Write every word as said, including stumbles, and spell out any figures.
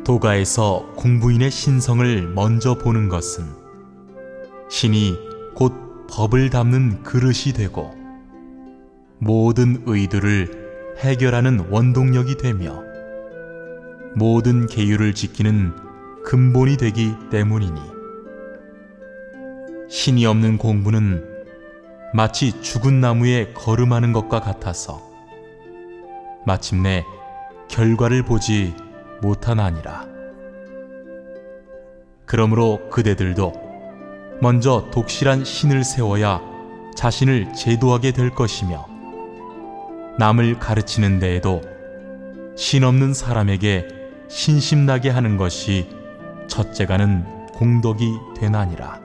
도가에서 공부인의 신성을 먼저 보는 것은 신이 곧 법을 담는 그릇이 되고 모든 의도를 해결하는 원동력이 되며 모든 계율을 지키는 근본이 되기 때문이니 신이 없는 공부는 마치 죽은 나무에 걸음하는 것과 같아서 마침내 결과를 보지 못하나니라. 그러므로 그대들도 먼저 독실한 신을 세워야 자신을 제도하게 될 것이며 남을 가르치는 데에도 신 없는 사람에게 신심나게 하는 것이 첫째가는 공덕이 되나니라.